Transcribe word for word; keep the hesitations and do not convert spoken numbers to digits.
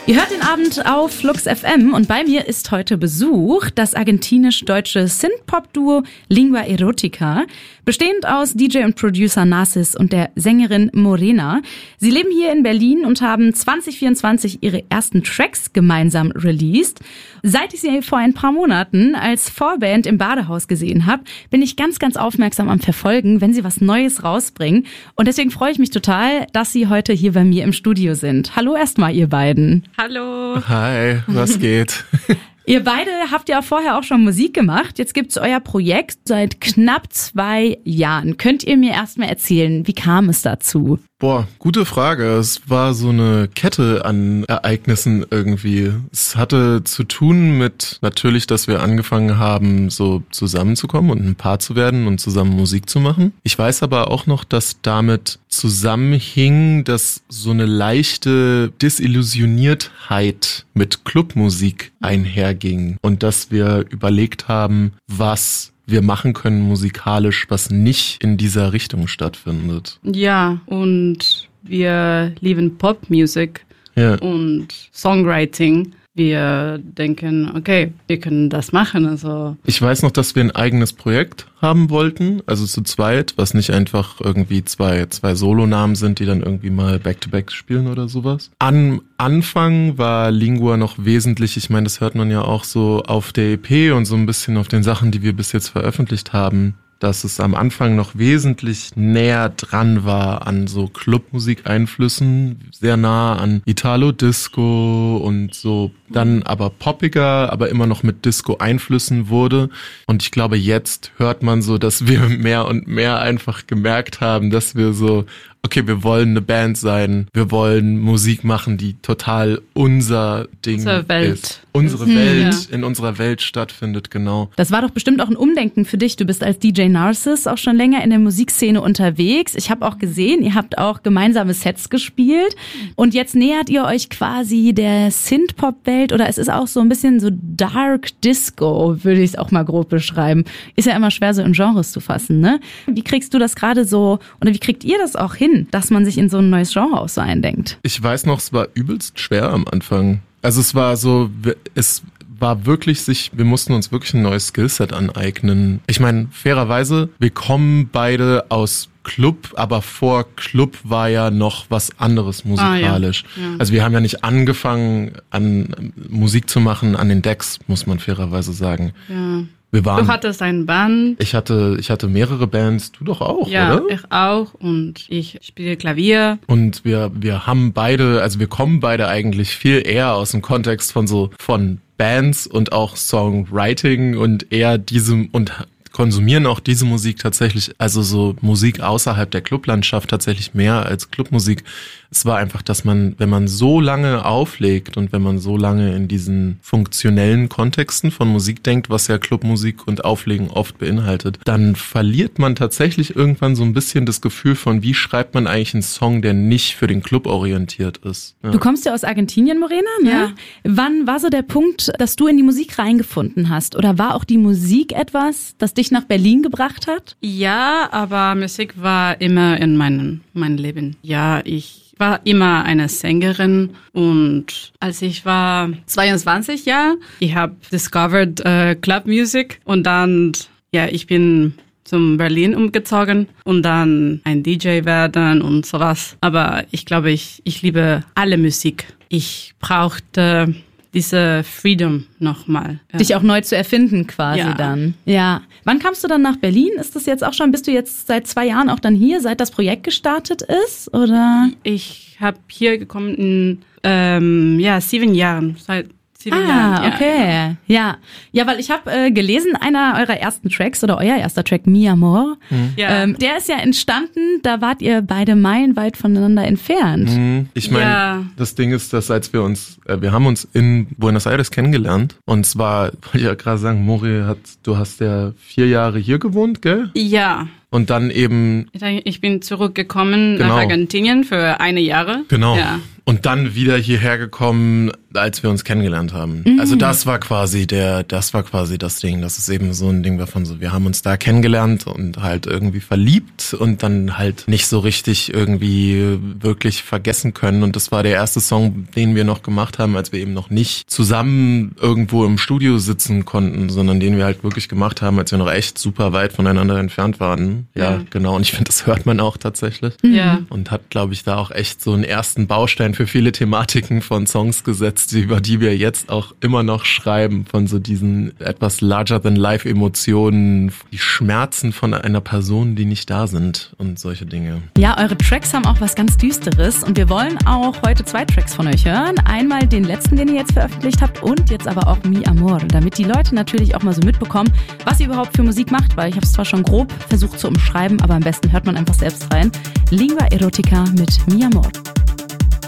Ihr hört den Abend auf Flux F M und bei mir ist heute Besuch das argentinisch-deutsche Synth-Pop-Duo Lingua Erotica, bestehend aus D J und Producer Narcis und der Sängerin Morena. Sie leben hier in Berlin und haben zwanzig vierundzwanzig ihre ersten Tracks gemeinsam released. Seit ich sie vor ein paar Monaten als Vorband im Badehaus gesehen habe, bin ich ganz, ganz aufmerksam am Verfolgen, wenn sie was Neues rausbringen. Und deswegen freue ich mich total, dass sie heute hier bei mir im Studio sind. Hallo erstmal, ihr beiden. Hallo. Hi, was geht? Ihr beide habt ja vorher auch schon Musik gemacht. Jetzt gibt's euer Projekt seit knapp zwei Jahren. Könnt ihr mir erstmal erzählen, wie kam es dazu? Boah, gute Frage. Es war so eine Kette an Ereignissen irgendwie. Es hatte zu tun mit natürlich, dass wir angefangen haben, so zusammenzukommen und ein Paar zu werden und zusammen Musik zu machen. Ich weiß aber auch noch, dass damit zusammenhing, dass so eine leichte Desillusioniertheit mit Clubmusik einherging und dass wir überlegt haben, was wir machen können musikalisch, was nicht in dieser Richtung stattfindet. Ja, und wir lieben Popmusik ja. und Songwriting. Wir denken, okay, wir können das machen. Also ich weiß noch, dass wir ein eigenes Projekt haben wollten, also zu zweit, was nicht einfach irgendwie zwei zwei Solonamen sind, die dann irgendwie mal Back-to-Back spielen oder sowas. Am Anfang war Lingua noch wesentlich, ich meine, das hört man ja auch so auf der E P und so ein bisschen auf den Sachen, die wir bis jetzt veröffentlicht haben, dass es am Anfang noch wesentlich näher dran war an so Clubmusik-Einflüssen, sehr nah an Italo-Disco und so, dann aber poppiger, aber immer noch mit Disco-Einflüssen wurde. Und ich glaube, jetzt hört man so, dass wir mehr und mehr einfach gemerkt haben, dass wir so, okay, wir wollen eine Band sein, wir wollen Musik machen, die total unser Ding Unsere Welt. ist. Unsere Hm, Welt, ja. in unserer Welt stattfindet, genau. Das war doch bestimmt auch ein Umdenken für dich. Du bist als D J Narcis auch schon länger in der Musikszene unterwegs. Ich habe auch gesehen, ihr habt auch gemeinsame Sets gespielt und jetzt nähert ihr euch quasi der Synth-Pop-Welt oder es ist auch so ein bisschen so Dark Disco, würde ich es auch mal grob beschreiben. Ist ja immer schwer so in Genres zu fassen, ne? Wie kriegst du das gerade so oder wie kriegt ihr das auch hin, dass man sich in so ein neues Genre auch so eindenkt? Ich weiß noch, es war übelst schwer am Anfang. Also es war so, es war wirklich sich, wir mussten uns wirklich ein neues Skillset aneignen. Ich meine, fairerweise, wir kommen beide aus Club, aber vor Club war ja noch was anderes musikalisch. Ah, ja. Ja. Also wir haben ja nicht angefangen, an Musik zu machen an den Decks, muss man fairerweise sagen. Ja. Wir waren, Du hattest ein Band. ich hatte, ich hatte mehrere Bands, du doch auch, Ja, oder? ich auch. Und ich spiele Klavier. Und wir, wir haben beide, also wir kommen beide eigentlich viel eher aus dem Kontext von so, von Bands und auch Songwriting und eher diesem, und konsumieren auch diese Musik tatsächlich, also so Musik außerhalb der Clublandschaft tatsächlich mehr als Clubmusik. Es war einfach, dass man, wenn man so lange auflegt und wenn man so lange in diesen funktionellen Kontexten von Musik denkt, was ja Clubmusik und Auflegen oft beinhaltet, dann verliert man tatsächlich irgendwann so ein bisschen das Gefühl von, wie schreibt man eigentlich einen Song, der nicht für den Club orientiert ist. Ja. Du kommst ja aus Argentinien, Morena, ne? Ja. Wann war so der Punkt, dass du in die Musik reingefunden hast? Oder war auch die Musik etwas, das dich nach Berlin gebracht hat? Ja, aber Musik war immer in meinem, meinem Leben. Ja, ich war immer eine Sängerin und als ich war zweiundzwanzig Jahre, ich habe discovered äh, Club Music und dann, ja, ich bin zum Berlin umgezogen und dann ein D J werden und sowas. Aber ich glaube, ich, ich liebe alle Musik. Ich brauchte diese Freedom nochmal. Ja. Dich auch neu zu erfinden quasi Ja. dann. Ja. Wann kamst du dann nach Berlin? Ist das jetzt auch schon, bist du jetzt seit zwei Jahren auch dann hier, seit das Projekt gestartet ist? Oder? Ich habe hier gekommen in ähm, ja, sieben Jahren, seit sieben Ah, Jahren. Ja, okay. Ja, ja, weil ich habe äh, gelesen, einer eurer ersten Tracks oder euer erster Track, Mi Amor, Ja. ähm, der ist ja entstanden, da wart ihr beide meilenweit voneinander entfernt. Mhm. Ich meine, Ja. das Ding ist, dass als wir uns, äh, wir haben uns in Buenos Aires kennengelernt und zwar, wollte ich ja gerade sagen, Mori, hat, du hast ja vier Jahre hier gewohnt, gell? Ja, Und dann eben... Ich bin zurückgekommen genau. nach Argentinien für eine Jahre. Genau. Ja. Und dann wieder hierher gekommen, als wir uns kennengelernt haben. Mhm. Also das war quasi der, das war quasi das Ding. Das ist eben so ein Ding davon so, wir haben uns da kennengelernt und halt irgendwie verliebt und dann halt nicht so richtig irgendwie wirklich vergessen können. Und das war der erste Song, den wir noch gemacht haben, als wir eben noch nicht zusammen irgendwo im Studio sitzen konnten, sondern den wir halt wirklich gemacht haben, als wir noch echt super weit voneinander entfernt waren. Ja, ja. Genau. Und ich finde, das hört man auch tatsächlich. Ja. Und hat, glaube ich, da auch echt so einen ersten Baustein für viele Thematiken von Songs gesetzt, über die wir jetzt auch immer noch schreiben, von so diesen etwas larger-than-life-Emotionen, die Schmerzen von einer Person, die nicht da sind und solche Dinge. Ja, eure Tracks haben auch was ganz Düsteres und wir wollen auch heute zwei Tracks von euch hören. Einmal den letzten, den ihr jetzt veröffentlicht habt und jetzt aber auch Mi Amor, damit die Leute natürlich auch mal so mitbekommen, was ihr überhaupt für Musik macht, weil ich habe es zwar schon grob versucht zu umschreiben, aber am besten hört man einfach selbst rein. Lingua Erotica mit Mi Amor.